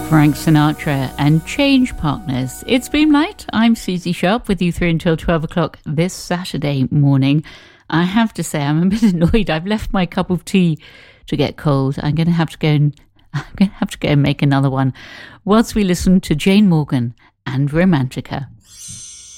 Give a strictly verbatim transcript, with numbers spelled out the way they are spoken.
Frank Sinatra and Change Partners. It's been light. I'm Susie Sharp with you through until twelve o'clock this Saturday morning. I have to say I'm a bit annoyed. I've left my cup of tea to get cold. I'm going to have to go and I'm going to have to go and make another one whilst we listen to Jane Morgan and Romantica.